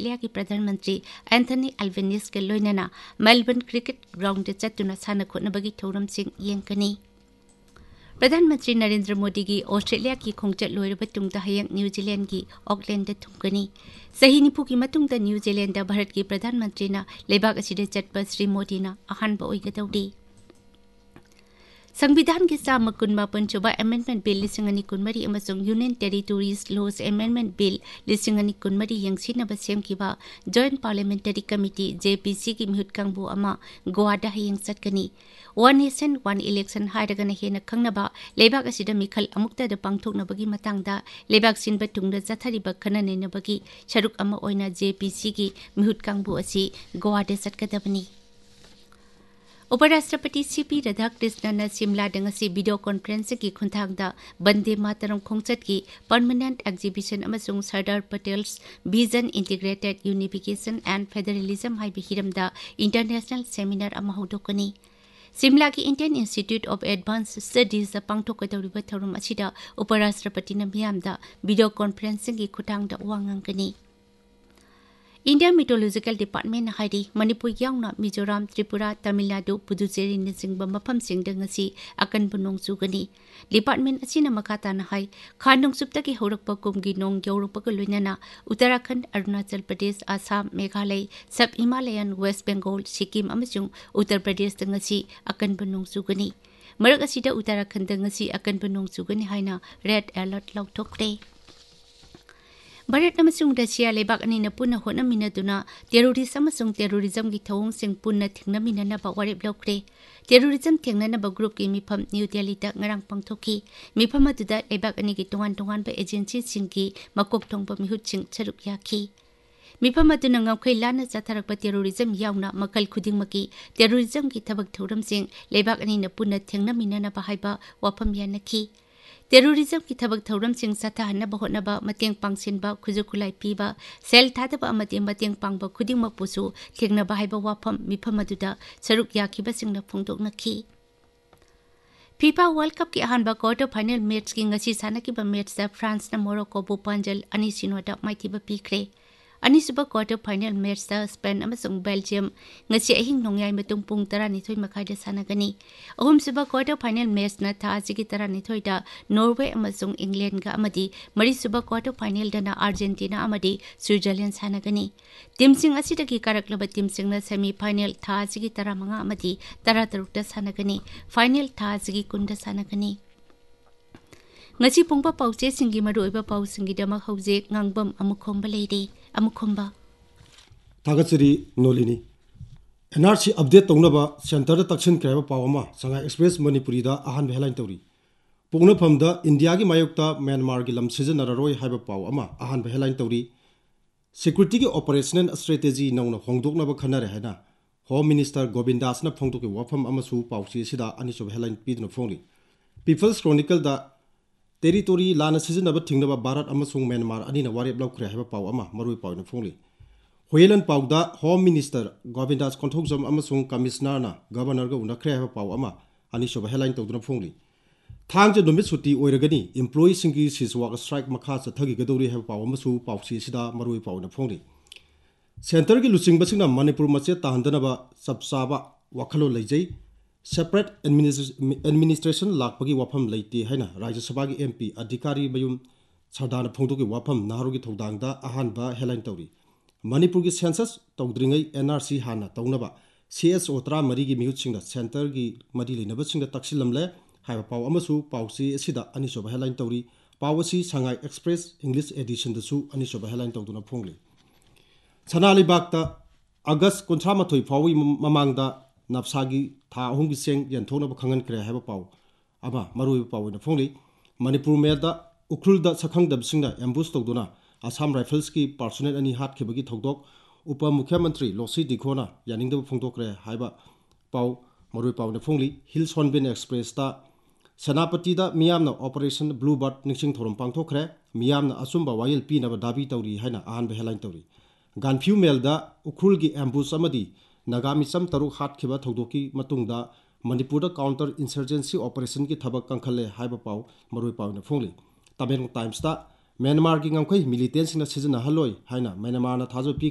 Australia की प्रधानमंत्री Anthony अल्बेनीज के लोइनना मेलबर्न क्रिकेट ग्राउंड चतुना साना खोनबगी थौरमसिंग येंकनी प्रधानमंत्री नरेंद्र मोदी की ऑस्ट्रेलिया की खोंगचत लोइरब तुंगदा हयंग न्यूजीलैंड की ऑकलैंड थुंगनी सही निफु की मतुंगदा न्यूजीलैंड भारत की प्रधानमंत्री लेबाक असिदे चतप श्री मोदी अहानबा ओइगदौरी संविधान के चाम कुनमापन Chuba amendment bill लिसिंगनी कुनमरी union territories laws amendment bill लिसिंगनी कुनमरी यंगसिनब सेमकिबा joint parliamentary committee JPC की मिहुत कांगबु अमा गोवादा हयंग चटकनी वन नेशन वन इलेक्शन हायरगना हेना खंगनबा लेबाक असिदा मिखल अमुक्तदा पांगथोकनबगी मतंगदा लेबाक सिनबा तुंगदा चथरिबा खननेनबगी सरुक अमा ओइना JPC की मिहुत कांगबु असि गोवादा चटकदबनी उपराष्ट्रपति CP Radhakrishnan Shimla दंगसी video conference की खुंथांगदा वंदे मातरम खोंगचत की permanent exhibition अमसुंग Sardar Patels vision integrated unification and federalism highway हिरमदा international seminar अमा हौदोकनी शिमला की Indian institute of advance studies पांगथोकदौरिबा थौरम असिदा उपराष्ट्रपति मियामदा वीडियो कॉन्फ्रेंसिंग की खुंथांगदा वांगंगनी India meteorological department हाइरी Manipur यावना Mizoram Tripura Tamil Nadu Puducherry नचिंबा मफमसिंगदा ngasi अकनबु नोंग चुगनी department असिना मखाताना हाई खा नोंगसुपतगी हौरकपा कुमगी नोंग यौरकपगा लोइनाना उत्तराखंड अरुणाचल प्रदेश आसाम मेघालय सब Himalayan waste Bengal Sikkim अमसुंग Uttar Pradesh ngasi अकनबु नोंग चुगनी मरक असिदा Uttarakhand ngasi अकनबु नोंग चुगनी हाइना red alert लौथोकरे Bharat अमसुंग Russia लेबाक अनिना पुनः होनमिनदुना terrorism की थौंगसिंग पुनः थेंगनमिननबा वारेप लौखरे टेरोरिज्म थेंगननबा ग्रुप की मिफम न्यू दिल्ली दा ngarang पांगथोकी मिफम अदुदा लेबाक अनि की तोंगान एजेंसी सिंगी मकोक थोंगबा मिहुतसिंग सरुक याखी मिफम अदुना ngamkhai लाना चाथरकपा टेरोरिज्म यावना मकल खुदिंगमकी टेरोरिज्म की थबक थौरमसिंग लेबाक अनिना पुनः थेंगनमिननबा हाइबा वाफम यानखी टेरोरिज्म की थबक थौरमसिंग साथाहनबा होनबा मतेंग पांगसिनबा खुजु खुलाई पीबा सेल थादबा अमदि मतेंग पांगबा खुदिंगमपुसु थेंगनबा हाइबा वाफम मिफम अदुदा सरुक याखिबसिंगना फोंदोकनखी फीफा वर्ल्ड कप की अहानबा क्वार्टर फाइनल मैच की ngasi सानकिबा मैच दा फ्रांस ना मोरक्को बु पांजल अनि सिनोदा माइथिबा पीखरे अनिसुबा क्वार्टर फाइनल मैच दा स्पेन अमसुंग बेल्जियम ngasi अहिंग नोंयाय मतुंग पुंग 12 मखाइदा सानगनी अहुमसुबा क्वार्टर फाइनल मैच ना थाजिगी 12 दा नॉर्वे अमसुंग इंग्लैंड गा अमदी मरीसुबा क्वार्टर फाइनल दना अर्जेंटीना अमदी स्विट्जरलैंड सानगनी टीमसिंग असिदगी कारकलबा टीमसिंग ना सेमी फाइनल थाजिगी 15 अमदी 13 दा सानगनी फाइनल थाजिगी 10 दा सानगनी ngasi pongba pauche singi maroiba pau singi dama hauze ngangbam amukhomba leiri amukhomba tagachiri nolini NRC update tongnaba center da taksin kreba pawama sanga express manipuri da ahan headline tori pungna phamda india gi mayokta myanmar gi lam season araroi haiba pawama ahan headline tori security gi operational strategy nauna hongdokna ba khanare haina home minister govind das na phongdoki wafam amasu pawchi sida ani sob headline pidna phongli people's chronicle da territory लाना सिजनब थिंगनबा Bharat अमसुंग Myanmar अनिना वारेप लौखरे हाइबा पाव अमा मरुई पावना फोंगली होयलन पावदा home minister Govindas कोंथोगजम अमसुंग commissioner ना governor गा उनखरे हाइबा पाव अमा अनि सोब headline तौदुना फोंगली थांग जे नुमित सुटी ओइरगनी employee सिंगी सिसवाक strike मखा चथगी गदौरी हाइबा पाव अमसु पावसी सिदा मरुई पावना फोंगली सेंटर की लुचिंग बसिंगना मणिपुर मचे ताहंदनबा सबसाबा वखलो लैजै सेपरेट एडमिनिस्ट्रेशन लापगी वाफम लेते है राज्य सभा की MP अधिकारी मयूम सरदार फोंदो की वाफम नारो की थौदांगदा अहानबा हेडलाइन तौरी मणिपुर की सेंसस तौद्रिंगै NRC हाना तौनबा CSO 13 की मिहुतसिंगदा सेंटर की मदी लेनबसिंगदा तक्सिलमले हाइबा पाव अमसु पावसी असिदा अनिसोबा headline तौरी पावसी Sangai express English edition दसु अनिसोबा हेडलाइन तौदुना फोंगली सनालिबागता अगस्त 19 फावी ममांगदा नफसागी था अहुंगी सेंग यंथोनब खंगन क्रे हैबा पाव अबा मरुई पावना फोंगली मणिपुर मेदा उखुलदा सखंगदबसिंगना एम्बुश तौदुना असम राइफल्स की पर्सनल अनि हातखिबगी थौदोक उप मुख्यमंत्री लोसी दिखोना यानिंगदब फोंदोकरे हैबा पाव मरुई पावना फोंगली हिल्स हॉर्नबिल एक्सप्रेस दा सेनापति दा मियामना operation blue bird निंगसिंग theorem पांगथोखरे मियामना असुंबा vial पीनबा दाबी तौरी हैना आहानबा headline तौरी गानफ्यू मेलदा उखुलगी ambush अमदी नागामिसम तरुक हातखिबा थौदोकी मतुंगदा Manipur counter insurgency operation की थबक कंखले हाइबा पाव मरुई पावना फोंगली तमेंग टाइम्स दा म्यांमार की ngamkhai militant sina सिजना हलोय हाइना म्यांमार ना थाजो पी